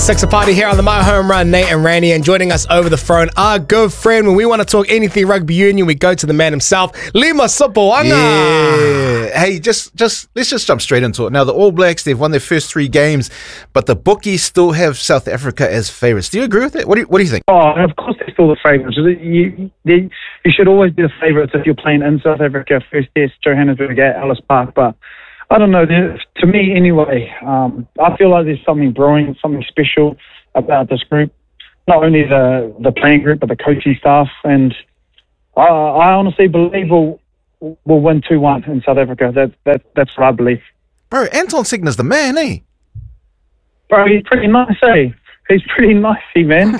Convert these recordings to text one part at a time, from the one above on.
Sex a Party here on the My Home Run. Nate and Randy, and joining us over the phone, our good friend. When we want to talk anything rugby union, we go to the man himself, Lima Sopoaga. Yeah. Hey, let's just jump straight into it. Now, the All Blacks, they've won their first 3 games, but the bookies still have South Africa as favourites. Do you agree with that? What do you think? Oh, of course they're still the favourites. You should always be the favourites if you're playing in South Africa. First test, Johannesburg at Ellis Park, but I don't know. To me, anyway, I feel like there's something brewing, something special about this group. Not only the playing group, but the coaching staff. And I honestly believe we'll win 2-1 in South Africa. That's what I believe. Bro, Anton Segner's the man, eh? Bro, he's pretty nice, eh? He's pretty nicey, man.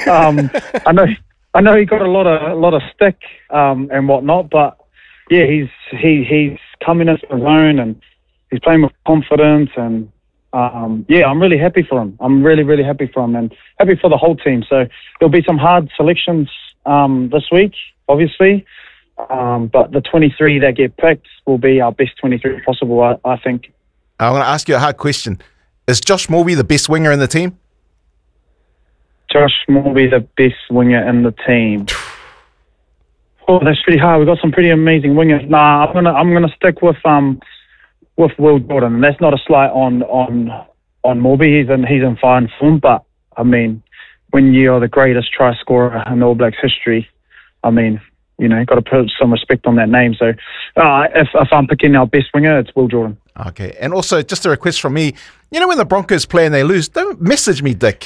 I know he got a lot of stick and whatnot, but yeah, he's coming into his own and he's playing with confidence, and yeah, I'm really happy for him. I'm really, really happy for him, and happy for the whole team. So there'll be some hard selections this week, obviously, but the 23 that get picked will be our best 23 possible, I think. I'm going to ask you a hard question. Is Josh Morby the best winger in the team? Josh Morby the best winger in the team. Oh, that's pretty hard. We've got some pretty amazing wingers. Nah, I'm gonna stick with Will Jordan, and that's not a slight on Morby. He's in fine form, but I mean, when you're the greatest try scorer in All Blacks history, I mean, you know, got to put some respect on that name. So, if I'm picking our best winger, it's Will Jordan. Okay, and also just a request from me. You know, when the Broncos play and they lose, don't message me, Dick.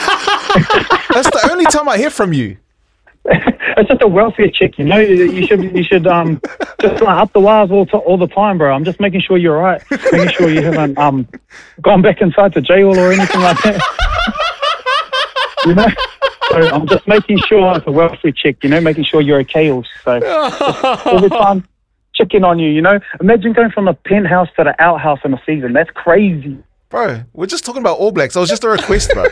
That's the only time I hear from you. It's just a welfare check, you know. You should just up the wires all the time, bro. I'm just making sure you're right, making sure you haven't gone back inside to jail or anything like that. You know, so I'm just making sure it's a welfare check, you know, making sure you're okay. Also, so every time checking on you, you know. Imagine going from the penthouse to the outhouse in a season. That's crazy, bro. We're just talking about All Blacks. That was just a request, bro.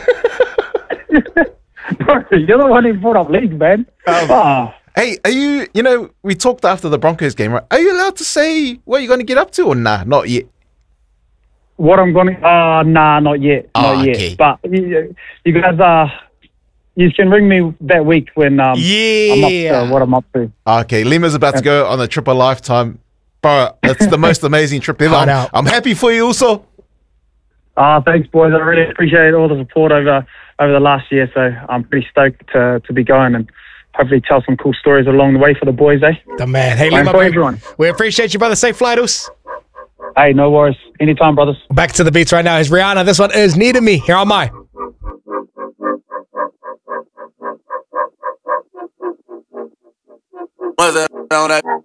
Bro, you're the one who brought up league, man. Hey, are you know, we talked after the Broncos game, right? Are you allowed to say what you're going to get up to, or nah, not yet? What I'm going to... nah, not yet. Not okay. yet. But you guys, you can ring me that week when I'm up to what I'm up to. Okay, Lima's about to go on a trip of a lifetime. Bro, it's the most amazing trip ever. I'm happy for you also. Thanks, boys. I really appreciate all the support over the last year, so I'm pretty stoked to be going and hopefully tell some cool stories along the way for the boys, eh? The man. Hey, Lima, everyone. We appreciate you, brother. Safe flight, us. Hey, no worries. Anytime, brothers. Back to the beats right now is Rihanna. This one is Needed Me. Here on my... On that